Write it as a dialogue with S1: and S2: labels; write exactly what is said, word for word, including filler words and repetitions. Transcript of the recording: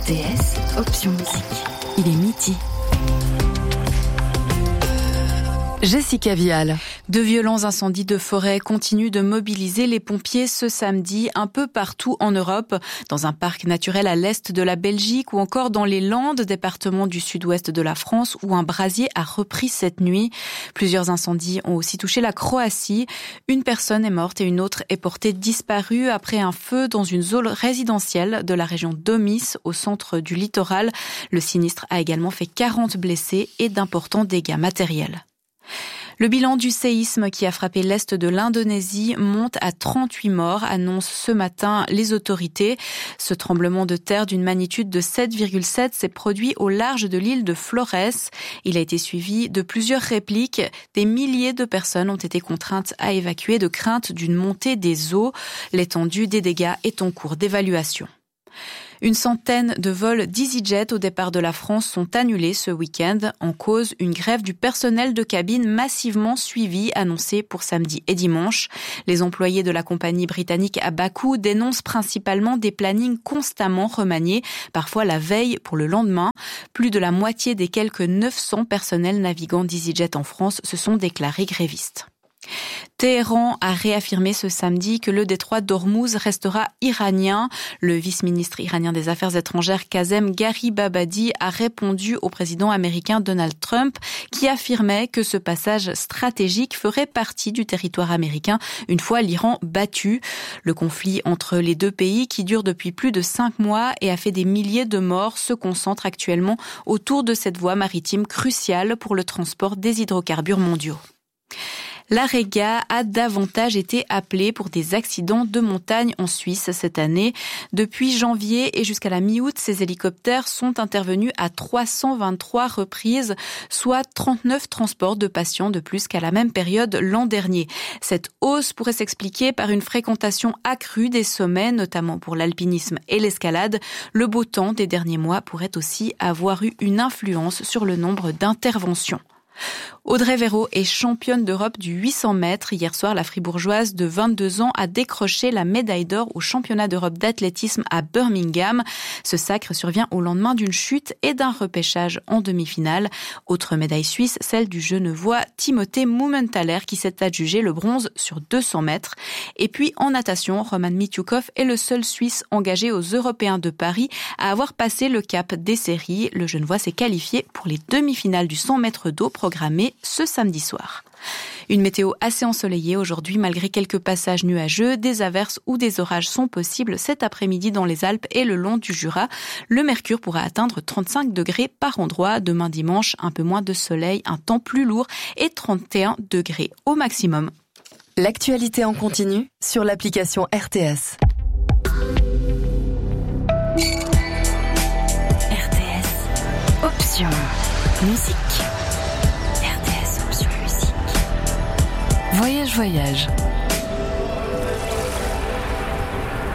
S1: R T S, option musique. Il est midi. Jessica Vial.
S2: De violents incendies de forêt continuent de mobiliser les pompiers ce samedi un peu partout en Europe, dans un parc naturel à l'est de la Belgique ou encore dans les Landes, département du sud-ouest de la France, où un brasier a repris cette nuit. Plusieurs incendies ont aussi touché la Croatie. Une personne est morte et une autre est portée disparue après un feu dans une zone résidentielle de la région d'Omis, au centre du littoral. Le sinistre a également fait quarante blessés et d'importants dégâts matériels. Le bilan du séisme qui a frappé l'est de l'Indonésie monte à trente-huit morts, annoncent ce matin les autorités. Ce tremblement de terre d'une magnitude de sept virgule sept s'est produit au large de l'île de Flores. Il a été suivi de plusieurs répliques. Des milliers de personnes ont été contraintes à évacuer de crainte d'une montée des eaux. L'étendue des dégâts est en cours d'évaluation. Une centaine de vols d'EasyJet au départ de la France sont annulés ce week-end. En cause, une grève du personnel de cabine massivement suivie, annoncée pour samedi et dimanche. Les employés de la compagnie britannique à Bakou dénoncent principalement des plannings constamment remaniés, parfois la veille pour le lendemain. Plus de la moitié des quelques neuf cents personnels navigants d'EasyJet en France se sont déclarés grévistes. Téhéran a réaffirmé ce samedi que le détroit d'Ormuz restera iranien. Le vice-ministre iranien des Affaires étrangères Kazem Gharibabadi a répondu au président américain Donald Trump qui affirmait que ce passage stratégique ferait partie du territoire américain une fois l'Iran battu. Le conflit entre les deux pays qui dure depuis plus de cinq mois et a fait des milliers de morts se concentre actuellement autour de cette voie maritime cruciale pour le transport des hydrocarbures mondiaux. La Rega a davantage été appelée pour des accidents de montagne en Suisse cette année. Depuis janvier et jusqu'à la mi-août, ces hélicoptères sont intervenus à trois cent vingt-trois reprises, soit trente-neuf transports de patients de plus qu'à la même période l'an dernier. Cette hausse pourrait s'expliquer par une fréquentation accrue des sommets, notamment pour l'alpinisme et l'escalade. Le beau temps des derniers mois pourrait aussi avoir eu une influence sur le nombre d'interventions. Audrey Véro est championne d'Europe du huit cents mètres. Hier soir, la fribourgeoise de vingt-deux ans a décroché la médaille d'or au championnat d'Europe d'athlétisme à Birmingham. Ce sacre survient au lendemain d'une chute et d'un repêchage en demi-finale. Autre médaille suisse, celle du Genevois Timothée Mumenthaler qui s'est adjugé le bronze sur deux cents mètres. Et puis en natation, Roman Mitiukov est le seul Suisse engagé aux Européens de Paris à avoir passé le cap des séries. Le Genevois s'est qualifié pour les demi-finales du cent mètres d'eau programmées ce samedi soir. Une météo assez ensoleillée aujourd'hui, malgré quelques passages nuageux. Des averses ou des orages sont possibles cet après-midi dans les Alpes et le long du Jura. Le mercure pourra atteindre trente-cinq degrés par endroit. Demain dimanche, un peu moins de soleil, un temps plus lourd et trente et un degrés au maximum.
S1: L'actualité en continu sur l'application R T S. R T S, option musique. Voyage, voyage.